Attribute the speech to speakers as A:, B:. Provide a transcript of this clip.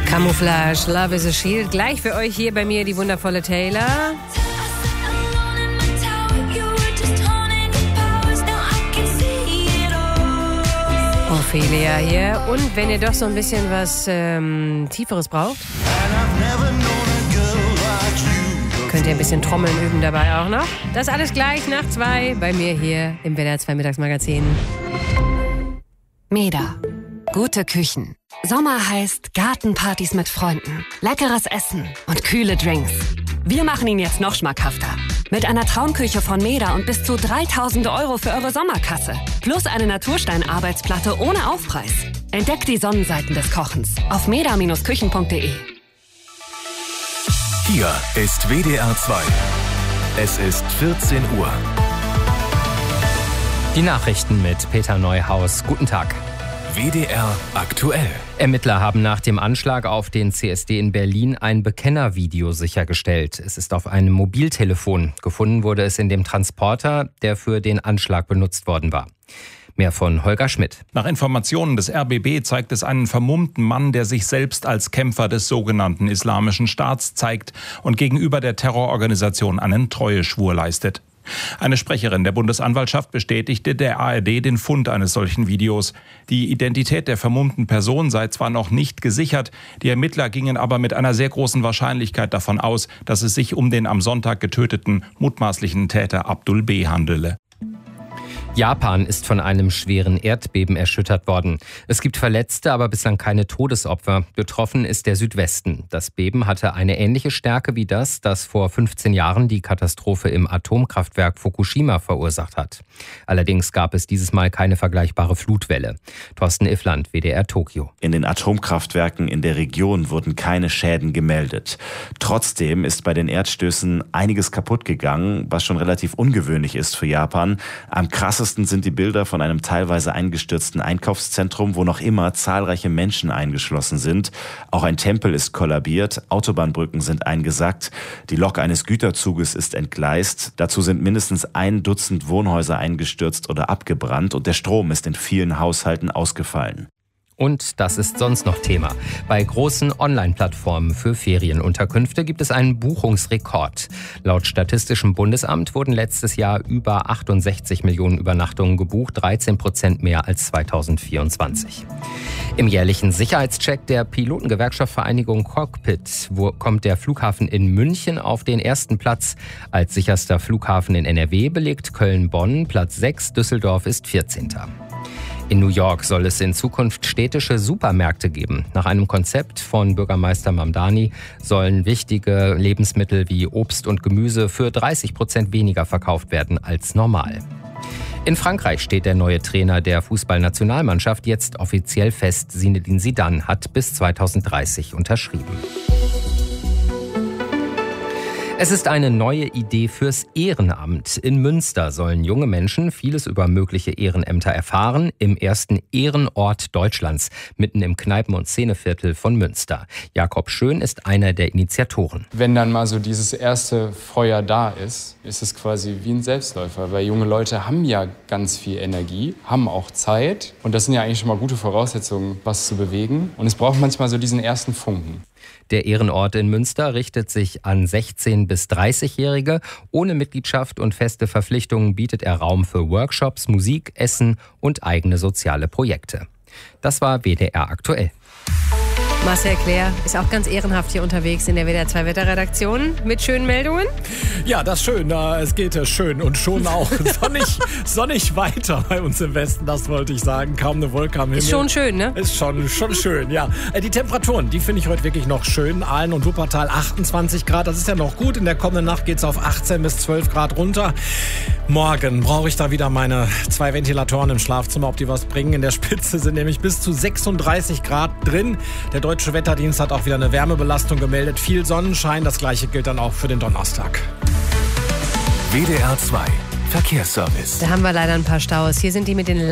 A: Camouflage, Love is a Shield. Gleich für euch hier bei mir die wundervolle Taylor. Ophelia hier. Und wenn ihr doch so ein bisschen was Tieferes braucht, könnt ihr ein bisschen Trommeln üben dabei auch noch. Das alles gleich nach 2 bei mir hier im WDR 2 Mittagsmagazin.
B: Meda. Gute Küchen. Sommer heißt Gartenpartys mit Freunden, leckeres Essen und kühle Drinks. Wir machen ihn jetzt noch schmackhafter. Mit einer Traumküche von Meda und bis zu 3.000 € für eure Sommerkasse. Plus eine Naturstein-Arbeitsplatte ohne Aufpreis. Entdeckt die Sonnenseiten des Kochens auf meda-küchen.de.
C: Hier ist WDR 2. Es ist 14 Uhr.
D: Die Nachrichten mit Peter Neuhaus. Guten Tag.
C: WDR aktuell.
D: Ermittler haben nach dem Anschlag auf den CSD in Berlin ein Bekennervideo sichergestellt. Es ist auf einem Mobiltelefon. Gefunden wurde es in dem Transporter, der für den Anschlag benutzt worden war. Mehr von Holger Schmidt.
E: Nach Informationen des RBB zeigt es einen vermummten Mann, der sich selbst als Kämpfer des sogenannten Islamischen Staats zeigt und gegenüber der Terrororganisation einen Treueschwur leistet. Eine Sprecherin der Bundesanwaltschaft bestätigte der ARD den Fund eines solchen Videos. Die Identität der vermummten Person sei zwar noch nicht gesichert, die Ermittler gingen aber mit einer sehr großen Wahrscheinlichkeit davon aus, dass es sich um den am Sonntag getöteten mutmaßlichen Täter Abdul B. handele.
D: Japan ist von einem schweren Erdbeben erschüttert worden. Es gibt Verletzte, aber bislang keine Todesopfer. Betroffen ist der Südwesten. Das Beben hatte eine ähnliche Stärke wie das vor 15 Jahren die Katastrophe im Atomkraftwerk Fukushima verursacht hat. Allerdings gab es dieses Mal keine vergleichbare Flutwelle. Thorsten Iffland, WDR Tokio.
F: In den Atomkraftwerken in der Region wurden keine Schäden gemeldet. Trotzdem ist bei den Erdstößen einiges kaputt gegangen, was schon relativ ungewöhnlich ist für Japan. Am krassesten sind die Bilder von einem teilweise eingestürzten Einkaufszentrum, wo noch immer zahlreiche Menschen eingeschlossen sind. Auch ein Tempel ist kollabiert, Autobahnbrücken sind eingesackt, die Lok eines Güterzuges ist entgleist. Dazu sind mindestens 1 Dutzend Wohnhäuser eingestürzt oder abgebrannt und der Strom ist in vielen Haushalten ausgefallen.
D: Und das ist sonst noch Thema. Bei großen Online-Plattformen für Ferienunterkünfte gibt es einen Buchungsrekord. Laut Statistischem Bundesamt wurden letztes Jahr über 68 Millionen Übernachtungen gebucht, 13% mehr als 2024. Im jährlichen Sicherheitscheck der Pilotengewerkschaftsvereinigung Cockpit kommt der Flughafen in München auf den ersten Platz. Als sicherster Flughafen in NRW belegt Köln-Bonn Platz 6, Düsseldorf ist 14. In New York soll es in Zukunft städtische Supermärkte geben. Nach einem Konzept von Bürgermeister Mamdani sollen wichtige Lebensmittel wie Obst und Gemüse für 30% weniger verkauft werden als normal. In Frankreich steht der neue Trainer der Fußballnationalmannschaft jetzt offiziell fest. Zinedine Zidane hat bis 2030 unterschrieben. Es ist eine neue Idee fürs Ehrenamt. In Münster sollen junge Menschen vieles über mögliche Ehrenämter erfahren, im ersten Ehrenort Deutschlands, mitten im Kneipen- und Szeneviertel von Münster. Jakob Schön ist einer der Initiatoren.
G: Wenn dann mal so dieses erste Feuer da ist es quasi wie ein Selbstläufer, weil junge Leute haben ja ganz viel Energie, haben auch Zeit und das sind ja eigentlich schon mal gute Voraussetzungen, was zu bewegen. Und es braucht manchmal so diesen ersten Funken.
D: Der Ehrenort in Münster richtet sich an 16- bis 30-Jährige. Ohne Mitgliedschaft und feste Verpflichtungen bietet er Raum für Workshops, Musik, Essen und eigene soziale Projekte. Das war WDR aktuell.
A: Marcel Claire ist auch ganz ehrenhaft hier unterwegs in der WDR 2 Wetterredaktion mit schönen Meldungen.
H: Ja, das ist schön. Es geht schön und schon auch sonnig weiter bei uns im Westen, das wollte ich sagen. Kaum eine Wolke am Himmel.
A: Ist schon schön, ne?
H: Ist schon schön, ja. Die Temperaturen, die finde ich heute wirklich noch schön. Aalen und Wuppertal 28 Grad, das ist ja noch gut. In der kommenden Nacht geht es auf 18 bis 12 Grad runter. Morgen brauche ich da wieder meine 2 Ventilatoren im Schlafzimmer, ob die was bringen. In der Spitze sind nämlich bis zu 36 Grad drin. Der Deutsche Wetterdienst hat auch wieder eine Wärmebelastung gemeldet. Viel Sonnenschein, das gleiche gilt dann auch für den Donnerstag.
C: WDR 2 Verkehrsservice.
A: Da haben wir leider ein paar Staus. Hier sind die mit den